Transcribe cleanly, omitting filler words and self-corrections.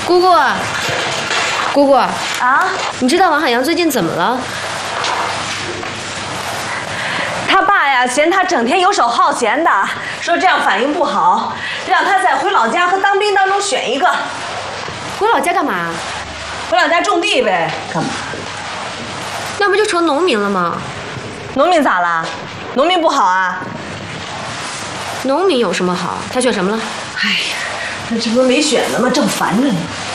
姑姑，姑姑啊， 你知道王海洋最近怎么了？ 他爸呀嫌他整天游手好闲的，说这样反应不好，让他在回老家和当兵当中选一个。 回老家干嘛？ 回老家种地呗。干嘛？ 那不就成农民了吗？ 农民咋啦？农民不好啊？ 农民有什么好？他选什么了？ 哎呀，他这不是没选呢吗？正烦着呢。